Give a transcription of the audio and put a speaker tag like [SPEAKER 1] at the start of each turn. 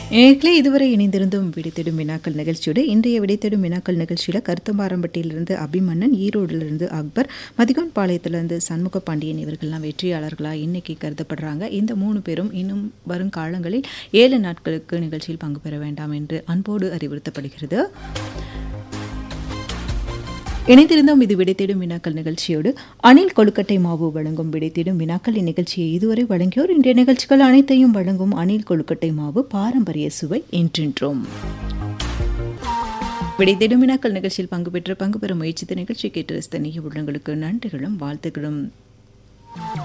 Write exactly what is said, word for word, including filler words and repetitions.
[SPEAKER 1] நேயர்களே இதுவரை இணைந்திருந்தும் விடைத்தேடும் வினாக்கள் நிகழ்ச்சியோடு இன்றைய விடைத்தேடும் வினாக்கள் நிகழ்ச்சியில் கருத்தம்பாரம்பட்டியிலிருந்து அபிமன்னன், ஈரோடிலிருந்து அக்பர், மதிகோன் பாளையத்திலிருந்து சண்முக பாண்டியன் இவர்கள்லாம் வெற்றியாளர்களாக இன்னைக்கு கருதப்படுறாங்க. இந்த மூணு பேரும் இன்னும் வரும் காலங்களில் ஏழு நாட்களுக்கு நிகழ்ச்சியில் பங்கு பெற வேண்டாம் என்று அன்போடு அறிவுறுத்தப்படுகிறது. இணைந்திருந்தோம் இது விடைத்தேடும் வினாக்கள் நிகழ்ச்சியோடு. அணில் கொழுக்கட்டை மாவு வழங்கும் விடைத்தேடும் வினாக்கள் இந்நிகழ்ச்சியை இதுவரை வழங்கியோர் இன்றைய நிகழ்ச்சிகள் அனைத்தையும் வழங்கும் அணில் கொழுக்கட்டை மாவு பாரம்பரிய சுவை என்றென்றும். விடைத்தேடும் வினாக்கள் நிகழ்ச்சியில் பங்கு பெற்று பங்கு பெற முயற்சித்த நிகழ்ச்சி கேட்டு ரசித்த உள்ளங்களுக்கு நன்றிகளும் வாழ்த்துக்களும்.